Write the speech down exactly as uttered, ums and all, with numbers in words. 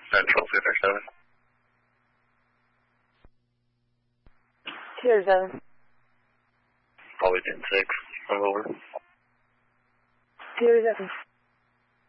Central Center seven. Clear seven. Probably ten six. I'm over. Clear seven.